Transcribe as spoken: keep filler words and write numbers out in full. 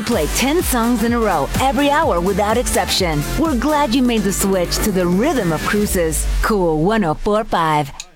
play ten songs in a row every hour without exception. We're glad you made the switch to the rhythm of cruises. Cool one oh four point five.